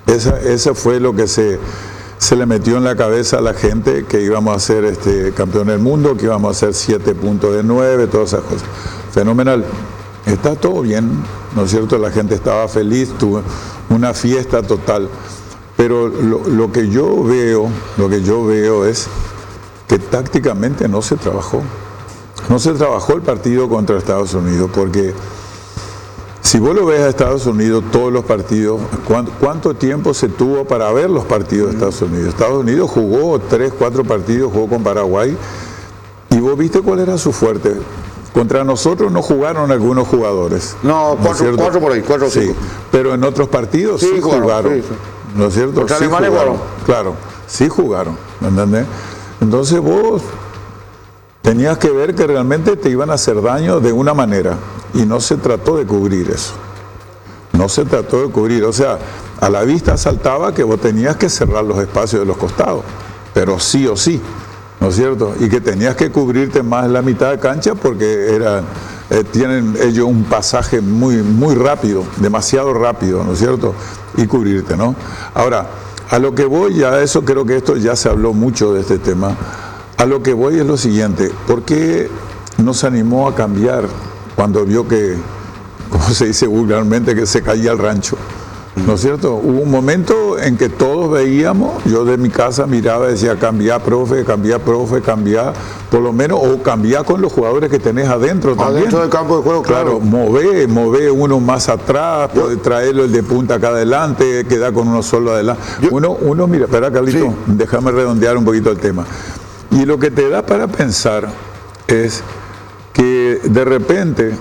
Esa fue lo que se le metió en la cabeza a la gente, que íbamos a ser campeón del mundo, que íbamos a hacer 7 puntos de 9, todas esas cosas. Fenomenal. Está todo bien, ¿no es cierto? La gente estaba feliz, tuvo una fiesta total. Pero lo que yo veo es que tácticamente no se trabajó. No se trabajó el partido contra Estados Unidos, porque si vos lo ves a Estados Unidos, todos los partidos, ¿cuánto tiempo se tuvo para ver los partidos de Estados Unidos? Estados Unidos jugó 3, 4 partidos, jugó con Paraguay, y vos viste cuál era su fuerte. Contra nosotros no jugaron algunos jugadores. No, 4 por ahí, 4 o 5. Sí, pero en otros partidos sí jugaron. Sí. ¿No es cierto? Contra sí Alemania jugaron. Claro, sí jugaron, ¿me entendés? Entonces vos tenías que ver que realmente te iban a hacer daño de una manera, y no se trató de cubrir eso. No se trató de cubrir, o sea, a la vista saltaba que vos tenías que cerrar los espacios de los costados, pero sí o sí, ¿no es cierto? Y que tenías que cubrirte más en la mitad de cancha, porque tienen ellos un pasaje muy rápido, demasiado rápido, ¿no es cierto? Y cubrirte, ¿no? Ahora, a lo que voy, a eso creo que esto ya se habló mucho de este tema. A lo que voy es lo siguiente: ¿por qué no se animó a cambiar cuando vio que, como se dice vulgarmente, que se caía el rancho? ¿No es cierto? Hubo un momento en que todos veíamos, yo de mi casa miraba y decía, cambia, profe, por lo menos, o cambia con los jugadores que tenés adentro también. Adentro del campo de juego, claro. Mové uno más atrás, traerlo el de punta acá adelante, queda con uno solo adelante. Uno mira, espera, Carlito, sí. Déjame redondear un poquito el tema. Y lo que te da para pensar es que de repente,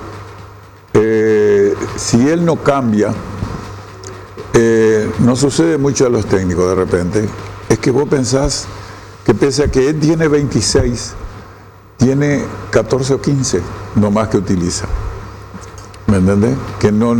si él no cambia, no sucede mucho a los técnicos de repente, es que vos pensás que pese a que él tiene 26, tiene 14 o 15 nomás que utiliza. ¿Me entendés? Que no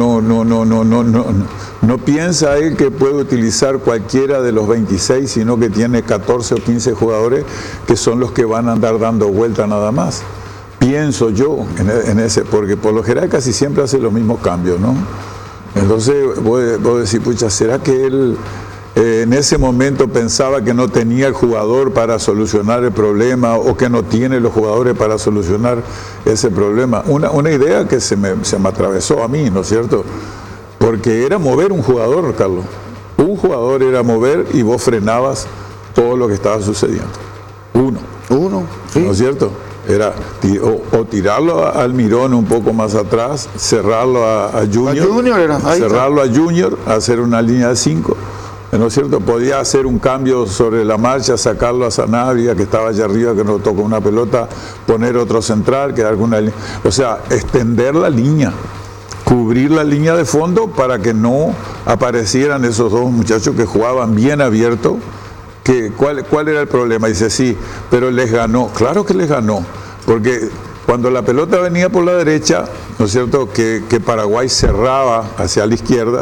piensa él que puede utilizar cualquiera de los 26, sino que tiene 14 o 15 jugadores que son los que van a andar dando vuelta nada más. Pienso yo en ese, porque por lo general casi siempre hace los mismos cambios, ¿no? Entonces vos decís, pucha, ¿será que él en ese momento pensaba que no tenía el jugador para solucionar el problema, o que no tiene los jugadores para solucionar ese problema? Una idea que se me atravesó a mí, ¿no es cierto? Porque era mover un jugador, Carlos. Un jugador era mover y vos frenabas todo lo que estaba sucediendo. Uno, sí. ¿No es cierto? Era o tirarlo a Almirón un poco más atrás, cerrarlo a Junior, cerrarlo a Junior, hacer una línea de 5, ¿no es cierto? Podía hacer un cambio sobre la marcha, sacarlo a Sanabria, que estaba allá arriba, que no tocó una pelota, poner otro central, quedar con una línea, o sea, extender la línea, cubrir la línea de fondo para que no aparecieran esos dos muchachos que jugaban bien abierto. ¿Cuál era el problema? Dice, sí, pero les ganó. Claro que les ganó, porque cuando la pelota venía por la derecha, ¿no es cierto?, que Paraguay cerraba hacia la izquierda,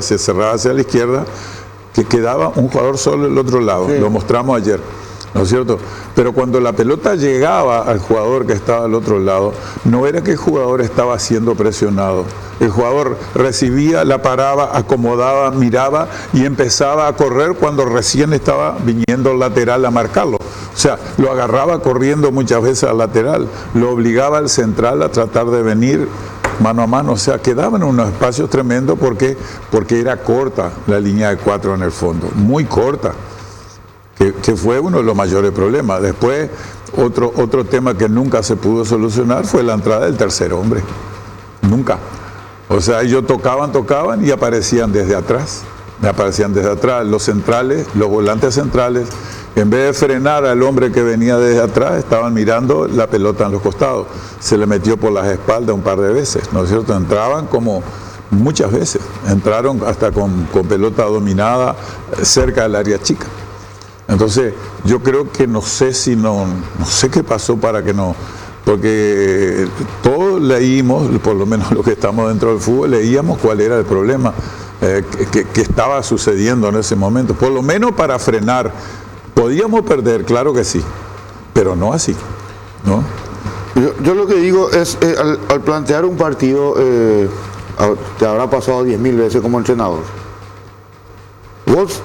que quedaba un jugador solo del otro lado, sí. Lo mostramos ayer, ¿no es cierto? Pero cuando la pelota llegaba al jugador que estaba al otro lado, no era que el jugador estaba siendo presionado. El jugador recibía, la paraba, acomodaba, miraba y empezaba a correr cuando recién estaba viniendo el lateral a marcarlo. O sea, lo agarraba corriendo muchas veces al lateral, lo obligaba al central a tratar de venir mano a mano. O sea, quedaban unos espacios tremendos porque era corta la línea de 4 en el fondo, muy corta. Que fue uno de los mayores problemas. Después, otro tema que nunca se pudo solucionar fue la entrada del tercer hombre. Nunca. O sea, ellos tocaban y aparecían desde atrás. Los centrales, los volantes centrales, en vez de frenar al hombre que venía desde atrás, estaban mirando la pelota en los costados. Se le metió por las espaldas un par de veces, ¿no es cierto? Entraban como muchas veces. Entraron hasta con pelota dominada cerca del área chica. Entonces, yo creo que no sé qué pasó para que no, porque todos leímos, por lo menos los que estamos dentro del fútbol, leíamos cuál era el problema que estaba sucediendo en ese momento, por lo menos para frenar. Podíamos perder, claro que sí, pero no así, ¿no? Yo lo que digo es, al plantear un partido, te habrá pasado 10.000 veces como entrenador. Vos